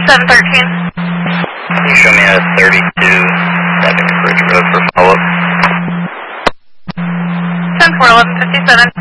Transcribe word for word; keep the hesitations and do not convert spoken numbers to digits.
seven thirteen. Can you show me a thirty-two Savage Bridge Road for follow-up? ten four eleven fifty-seven.